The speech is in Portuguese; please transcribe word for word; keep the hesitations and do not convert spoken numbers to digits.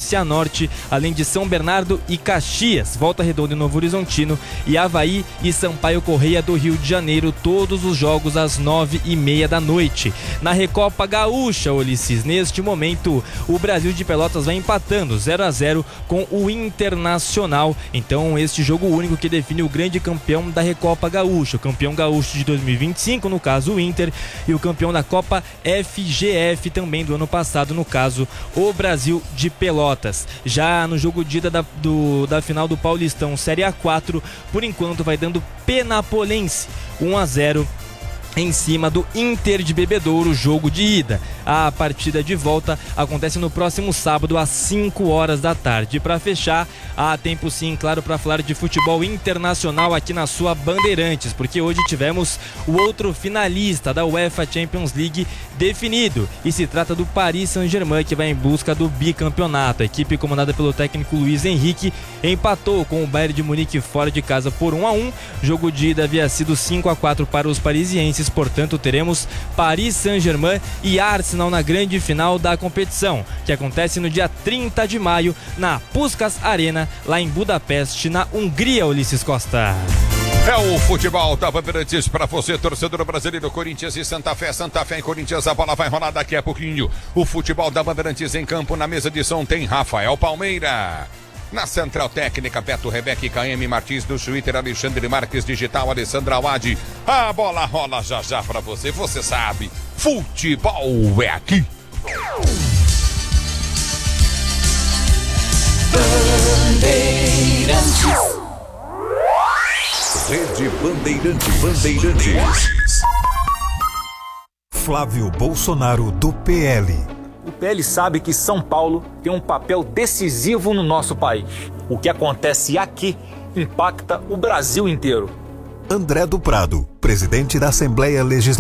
Cianorte, além de São Bernardo e Caxias, Volta Redonda e Novo Horizontino, e Avaí e Sampaio Corrêa do Rio de Janeiro, todos os jogos às nove e meia da noite. Na Recopa Gaúcha, Ulisses, neste momento o Brasil de Pelotas vai empatando zero a zero com o Internacional. Então este jogo único que define o grande campeão da Recopa Gaúcha, o campeão gaúcho de dois mil e vinte e cinco, no caso o Inter, e o campeão da Copa F G F também do ano passado, no caso o Brasil de Pelotas. Já no jogo de ida da, do, da final do Paulistão Série A quatro, por enquanto vai dando Penapolense um a zero em cima do Inter de Bebedouro, jogo de ida. A partida de volta acontece no próximo sábado às cinco horas da tarde. Para fechar, há tempo sim, claro, para falar de futebol internacional aqui na sua Bandeirantes, porque hoje tivemos o outro finalista da UEFA Champions League definido, e se trata do Paris Saint-Germain, que vai em busca do bicampeonato. A equipe comandada pelo técnico Luiz Henrique empatou com o Bayern de Munique fora de casa por um a um. Jogo de ida havia sido cinco a quatro para os parisienses. Portanto, teremos Paris Saint-Germain e Arsenal na grande final da competição, que acontece no dia trinta de maio na Puskás Arena, lá em Budapeste, na Hungria, Ulisses Costa. É o futebol da Bandeirantes para você, torcedor brasileiro. Corinthians e Santa Fé, Santa Fé e Corinthians, a bola vai rolar daqui a pouquinho. O futebol da Bandeirantes em campo, na mesa de som tem Rafael Palmeira. Na Central Técnica, Beto Rebeca e K M Martins, do Twitter, Alexandre Marques, Digital, Alessandra Awad. A bola rola já já pra você, você sabe, futebol é aqui. Bandeirantes. Rede Bandeirante, Bandeirantes. Flávio Bolsonaro, do P L. O P L sabe que São Paulo tem um papel decisivo no nosso país. O que acontece aqui impacta o Brasil inteiro. André do Prado, presidente da Assembleia Legislativa.